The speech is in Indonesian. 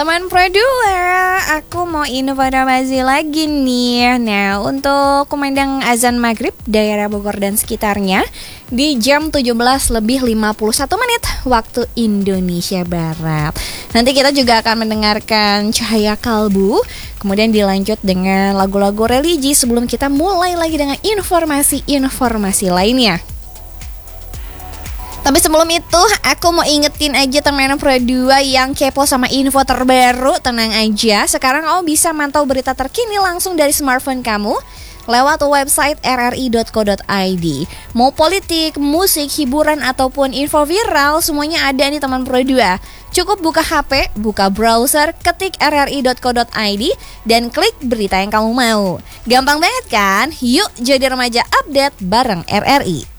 Teman Produa, aku mau informasi lagi nih. Nah, untuk kumandang azan maghrib daerah Bogor dan sekitarnya di jam 17:51 waktu Indonesia Barat. Nanti kita juga akan mendengarkan Cahaya Kalbu, kemudian dilanjut dengan lagu-lagu religi sebelum kita mulai lagi dengan informasi-informasi lainnya. Tapi sebelum itu, aku mau ingetin aja teman Pro 2 yang kepo sama info terbaru. Tenang aja, sekarang kamu bisa mantau berita terkini langsung dari smartphone kamu lewat website rri.co.id. Mau politik, musik, hiburan, ataupun info viral, semuanya ada nih teman Pro 2. Cukup buka HP, buka browser, ketik rri.co.id, dan klik berita yang kamu mau. Gampang banget kan? Yuk jadi remaja update bareng RRI.